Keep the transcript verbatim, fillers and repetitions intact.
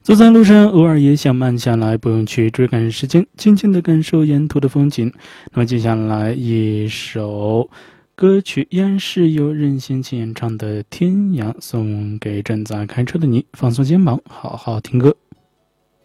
走在路上，偶尔也想慢下来，不用去追赶时间，静静地感受沿途的风景。那么接下来一首歌曲依然是由任贤齐演唱的《天涯》，送给正在开车的你，放松肩膀，好好听歌。